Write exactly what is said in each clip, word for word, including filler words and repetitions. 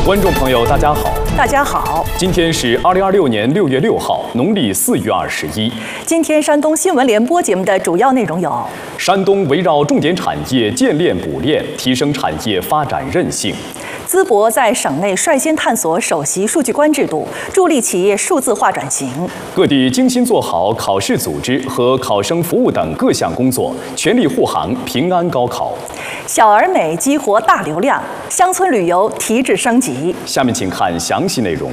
观众朋友，大家好， 大家好， 今天是二零二六年六月六号，农历四月二十一。 今天山东新闻联播节目的主要内容有： 山东围绕重点产业建链补链，提升产业发展韧性； 淄博在省内率先探索首席数据官制度，助力企业数字化转型； 各地精心做好考试组织和考生服务等各项工作，全力护航平安高考； 小而美激活大流量，乡村旅游提质升级。 下面请看详细内容。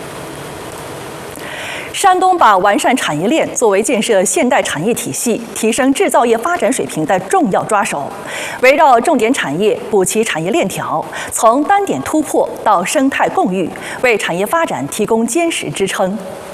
山东把完善产业链作为建设现代产业体系、提升制造业发展水平的重要抓手，围绕重点产业补齐产业链条，从单点突破到生态共育，为产业发展提供坚实支撑。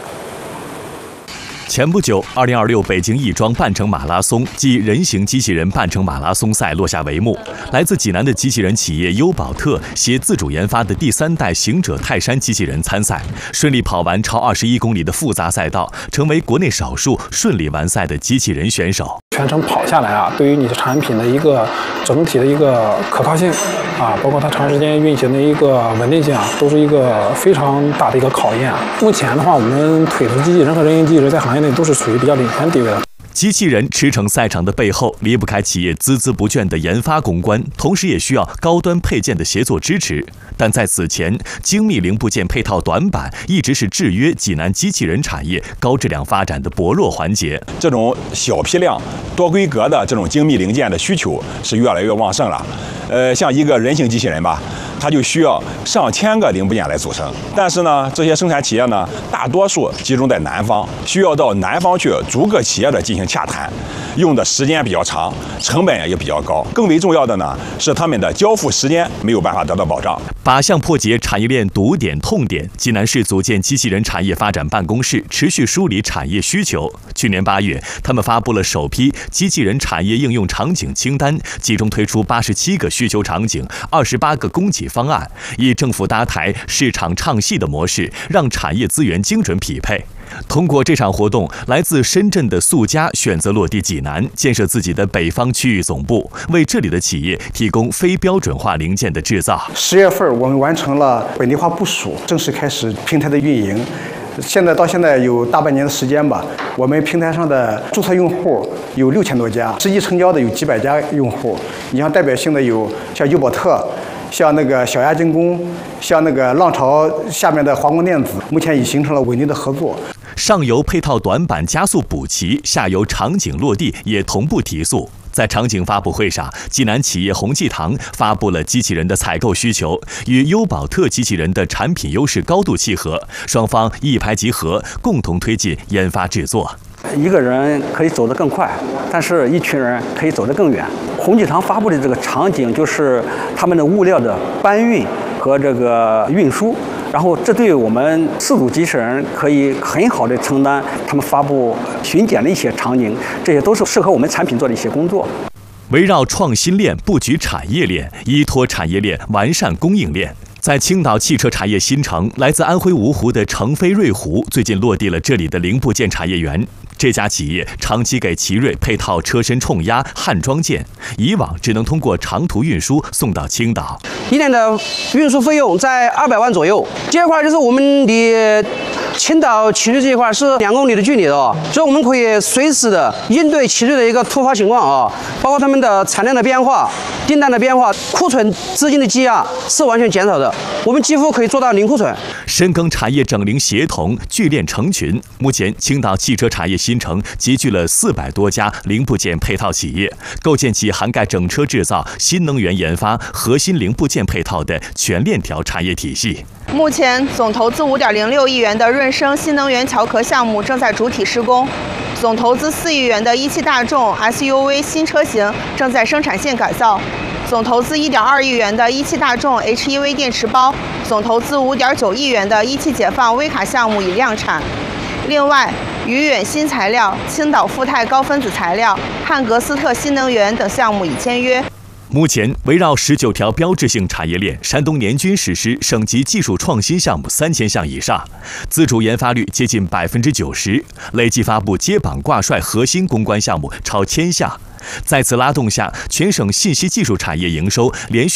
前不久，二零二六北京亦庄半程马拉松暨人形机器人半程马拉松赛落下帷幕。来自济南的机器人企业优宝特携自主研发的第三代行者泰山机器人参赛，顺利跑完超二十一公里的复杂赛道，成为国内少数顺利完赛的机器人选手。 全程跑下来啊，对于你的产品的一个整体的一个可靠性啊，包括它长时间运行的一个稳定性啊，都是一个非常大的一个考验。目前的话，我们推出机器人和人形机器人在行业内都是属于比较领先地位的。 机器人驰骋赛场的背后，离不开企业孜孜不倦的研发攻关，同时也需要高端配件的协作支持。但在此前，精密零部件配套短板一直是制约济南机器人产业高质量发展的薄弱环节。 这种小批量、多规格的这种精密零件的需求是越来越旺盛了。呃，像一个人形机器人吧，它就需要上千个零部件来组成。但是呢，这些生产企业呢，大多数集中在南方，需要到南方去逐个企业的进行洽谈，用的时间比较长，成本也比较高。更为重要的呢，是他们的交付时间没有办法得到保障。 靶向破解产业链堵点痛点，济南市组建机器人产业发展办公室，持续梳理产业需求。去年八月，他们发布了首批机器人产业应用场景清单，集中推出八十七个需求场景、二十八个供给方案，以政府搭台、市场唱戏的模式，让产业资源精准匹配。通过这场活动，来自深圳的速家选择落地济南，建设自己的北方区域总部，为这里的企业提供非标准化零件的制造。 十月份，我们完成了本地化部署，正式开始平台的运营。现在到现在有大半年的时间吧，我们平台上的注册用户有六千多家，实际成交的有几百家用户。你像代表性的有像优宝特，像那个小鸭精工，像那个浪潮下面的华光电子，目前已形成了稳定的合作。 上游配套短板加速补齐，下游场景落地也同步提速。在场景发布会上，济南企业鸿济堂发布了机器人的采购需求，与优宝特机器人的产品优势高度契合，双方一拍即合，共同推进研发制作。 一个人可以走得更快，但是一群人可以走得更远。鸿济堂发布的这个场景就是他们的物料的搬运和这个运输，然后这对我们四组机器人可以很好的承担他们发布巡检的一些场景，这些都是适合我们产品做的一些工作。 围绕创新链布局产业链，依托产业链完善供应链。在青岛汽车产业新城，来自安徽芜湖的成飞瑞虎最近落地了这里的零部件产业园。这家企业长期给奇瑞配套车身冲压焊装件，以往只能通过长途运输送到青岛， 一年的运输费用在二百万左右。这一块就是我们离青岛奇瑞这一块是两公里的距离的哦，所以我们可以随时的应对奇瑞的一个突发情况啊，包括他们的产量的变化、订单的变化、库存资金的积压是完全减少的，我们几乎可以做到零库存。 深耕产业整零协同，聚链成群。目前，青岛汽车产业新城集聚了四百多家零部件配套企业，构建起涵盖整车制造、新能源研发、核心零部件配套的全链条产业体系。 目前，总投资五点零六亿元的润生新能源桥壳项目正在主体施工，总投资四亿元的一汽大众 S U V 新车型正在生产线改造，总投资一点二亿元的一汽大众 H E V 电池包，总投资五点九亿元的一汽解放微卡项目已量产。另外，愉远新材料、青岛富泰高分子材料、汉格斯特新能源等项目已签约。 目前，围绕十九条标志性产业链，山东年均实施省级技术创新项目三千项以上，自主研发率接近百分之九十，累计发布接榜挂帅核心攻关项目超千项。在此拉动下，全省信息技术产业营收连续